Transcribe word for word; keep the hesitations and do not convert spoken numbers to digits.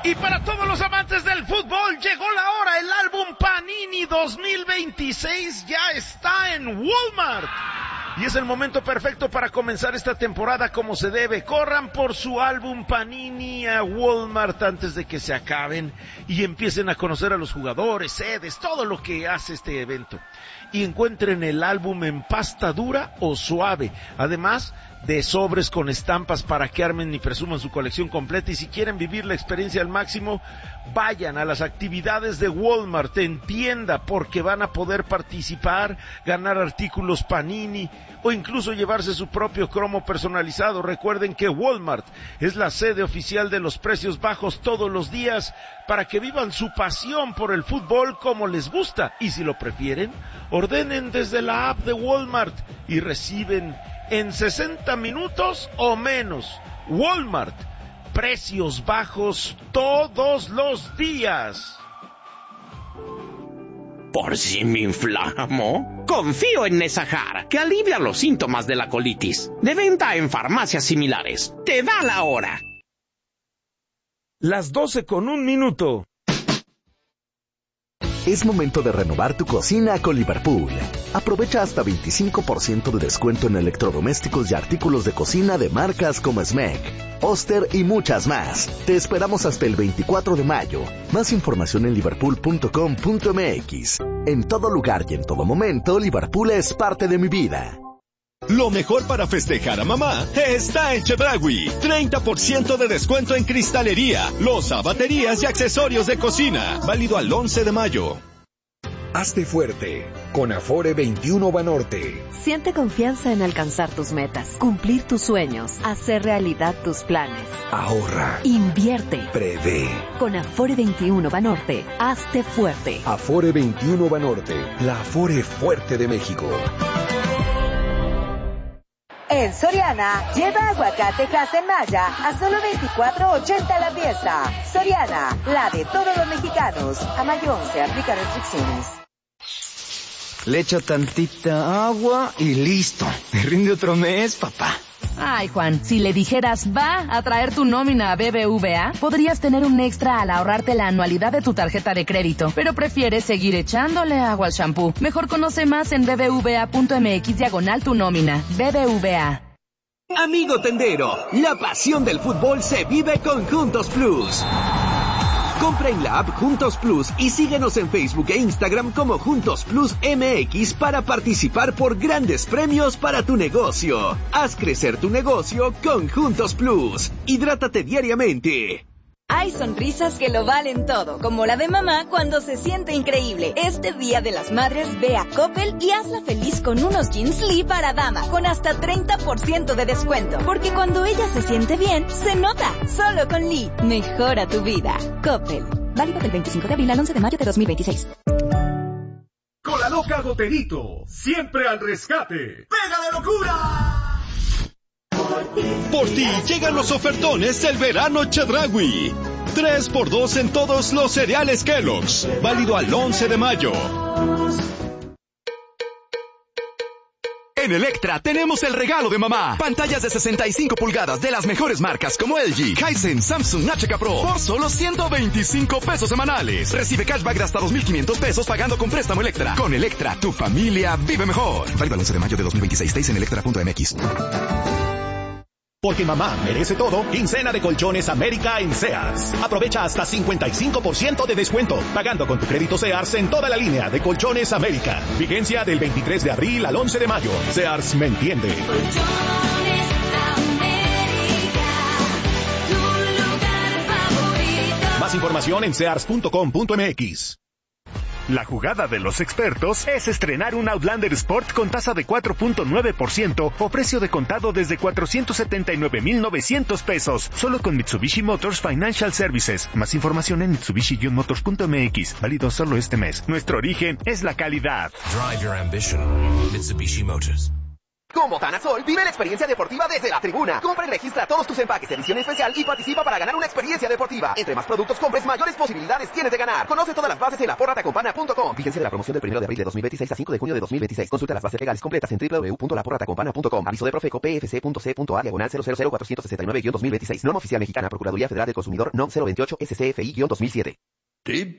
Y para todos los amantes del fútbol, llegó la hora. El álbum Panini dos mil veintiséis ya está en Walmart. Y es el momento perfecto para comenzar esta temporada como se debe. Corran por su álbum Panini a Walmart antes de que se acaben y empiecen a conocer a los jugadores, sedes, todo lo que hace este evento. Y encuentren el álbum en pasta dura o suave. Además de sobres con estampas para que armen y presuman su colección completa. Y si quieren vivir la experiencia al máximo, vayan a las actividades de Walmart en tienda, porque van a poder participar, ganar artículos Panini o incluso llevarse su propio cromo personalizado. Recuerden que Walmart es la sede oficial de los precios bajos todos los días, para que vivan su pasión por el fútbol como les gusta. Y si lo prefieren, ordenen desde la app de Walmart y reciben en sesenta minutos o menos. Walmart, precios bajos todos los días. ¿Por si me inflamo? Confío en Nesahar, que alivia los síntomas de la colitis. De venta en farmacias similares. Te da la hora. Las doce con un minuto. Es momento de renovar tu cocina con Liverpool. Aprovecha hasta veinticinco por ciento de descuento en electrodomésticos y artículos de cocina de marcas como Smeg, Oster y muchas más. Te esperamos hasta el veinticuatro de mayo. Más información en liverpool punto com punto m x. En todo lugar y en todo momento, Liverpool es parte de mi vida. Lo mejor para festejar a mamá está en Chedraui. treinta por ciento de descuento en cristalería, loza, baterías y accesorios de cocina. Válido al once de mayo. Hazte fuerte con Afore veintiuno Banorte. Siente confianza en alcanzar tus metas, cumplir tus sueños, hacer realidad tus planes. Ahorra. Invierte. Prevé. Con Afore veintiuno Banorte, hazte fuerte. Afore veintiuno Banorte, la Afore fuerte de México. En Soriana, lleva aguacate en Maya a solo veinticuatro ochenta la pieza. Soriana, la de todos los mexicanos. A mayo once, aplica restricciones. Le echo tantita agua y listo. Me rinde otro mes, papá. Ay, Juan, si le dijeras va a traer tu nómina a B B V A, podrías tener un extra al ahorrarte la anualidad de tu tarjeta de crédito, pero prefieres seguir echándole agua al shampoo. Mejor conoce más en bbva punto mx diagonal tu nómina. B B V A. Amigo tendero, la pasión del fútbol se vive con Juntos Plus. Compra en la app Juntos Plus y síguenos en Facebook e Instagram como Juntos Plus M X para participar por grandes premios para tu negocio. Haz crecer tu negocio con Juntos Plus. Hidrátate diariamente. Hay sonrisas que lo valen todo, como la de mamá cuando se siente increíble. Este Día de las Madres ve a Coppel y hazla feliz con unos jeans Lee para dama, con hasta treinta por ciento de descuento. Porque cuando ella se siente bien, se nota. Solo con Lee, mejora tu vida. Coppel. Válido del veinticinco de abril al once de mayo de dos mil veintiséis. Con la loca Goterito, siempre al rescate. ¡Pega de locura! Por ti llegan los ofertones del verano Chedraui. tres por dos en todos los cereales Kellogg's. Válido al once de mayo. En Electra tenemos el regalo de mamá. Pantallas de sesenta y cinco pulgadas de las mejores marcas como L G, Hisense, Samsung, H K Pro por solo ciento veinticinco pesos semanales. Recibe cashback de hasta dos mil quinientos pesos pagando con préstamo Electra. Con Electra, tu familia vive mejor. Válido al once de mayo de dos mil veintiséis. Seis en electra punto m x. Porque mamá merece todo, quincena de colchones América en Sears. Aprovecha hasta cincuenta y cinco por ciento de descuento, pagando con tu crédito Sears en toda la línea de colchones América. Vigencia del veintitrés de abril al once de mayo. Sears me entiende. Colchones América, tu lugar favorito. Más información en sears punto com punto m x. La jugada de los expertos es estrenar un Outlander Sport con tasa de cuatro punto nueve por ciento o precio de contado desde cuatrocientos setenta y nueve mil novecientos pesos, solo con Mitsubishi Motors Financial Services. Más información en mitsubishi motors punto m x, válido solo este mes. Nuestro origen es la calidad. Drive your ambition. Mitsubishi Motors. Con Botanasol, vive la experiencia deportiva desde la tribuna. Compra y registra todos tus empaques de edición especial y participa para ganar una experiencia deportiva. Entre más productos compres, mayores posibilidades tienes de ganar. Conoce todas las bases en la porra te acompaña punto com. Vigencia de la promoción del primero de abril de dos mil veintiséis a cinco de junio de dos mil veintiséis. Consulta las bases legales completas en doble u doble u doble u punto la porra te acompaña punto com. Aviso de Profeco P F C punto C punto A diagonal cero cero cero cuatro seis nueve guión dos mil veintiséis. Norma oficial mexicana, Procuraduría Federal del Consumidor, N O M cero veintiocho S C F I guión dos mil siete. ¿Qué